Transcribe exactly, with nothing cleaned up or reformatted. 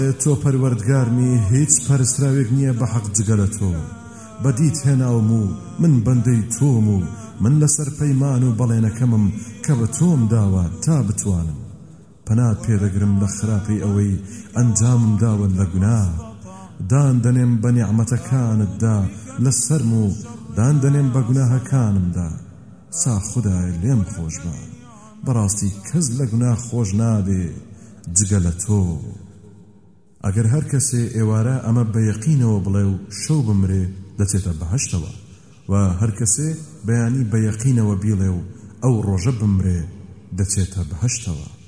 تۆ پەروەردگارمی هیچ پەرستراوێک نییە بە حەق جگە لە تۆ بەدیت هێناوم و من بەندەی تۆم و من لەسەر پەیمان و بەڵێنەکەمم کە بە تۆم داوە تا بتوانم پەنات پێدەگرم لە خراپەی ئەوەی ئەنجامم داون لە گوناه دان دەنێم بە نیعمەتەکانتدا لەسەرم و دان دەنێم بە گوناهەکانمدا سا خودای لێم خۆش بە بەڕاستی کەس لە گوناه خۆش نابێ جگە لە تۆ ئەگەر هەر کەسێ ئێوارە ئەمە بە یەقینەوە بڵێ و شەو بمرێ دەچێتە بەهەشتەوە و هەر کەسێ بەیانی بە یەقینەوە بیڵێ و ئەو ڕۆژە بمرێ دەچێتە بەهەشتەوە